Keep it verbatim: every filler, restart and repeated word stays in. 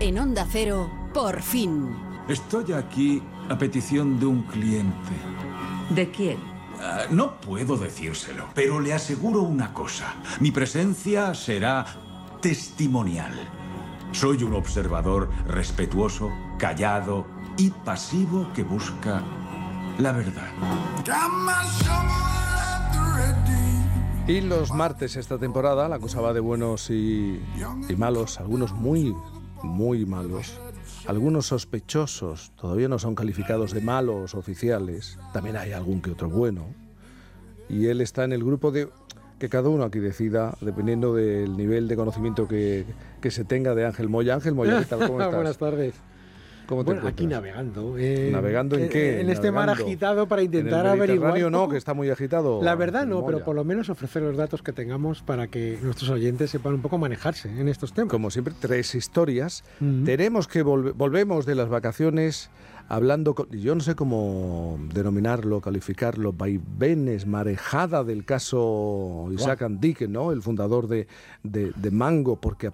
En Onda Cero, por fin. Estoy aquí a petición de un cliente. ¿De quién? Uh, no puedo decírselo, pero le aseguro una cosa. Mi presencia será testimonial. Soy un observador respetuoso, callado y pasivo que busca la verdad. Y los martes esta temporada la cosa va de buenos y, y malos, algunos muy, muy malos. Algunos sospechosos, todavía no son calificados de malos oficiales. También hay algún que otro bueno. Y él está en el grupo de que cada uno aquí decida, dependiendo del nivel de conocimiento que, que se tenga de Ángel Moya. Ángel Moya, ¿qué tal? ¿Cómo estás? Buenas tardes. ¿Cómo te bueno, aquí encuentras? navegando. Eh, ¿Navegando en qué? En este mar Navegando. agitado para intentar ¿En el averiguar. Mediterráneo no, que está muy agitado? La verdad no, Moya. pero por lo menos ofrecer los datos que tengamos para que nuestros oyentes sepan un poco manejarse en estos temas. Como siempre, tres historias. Uh-huh. Tenemos que volver, volvemos de las vacaciones hablando, con, yo no sé cómo denominarlo, calificarlo, vaivenes, marejada del caso Isaac Wow. Andique, ¿no? El fundador de, de, de Mango, porque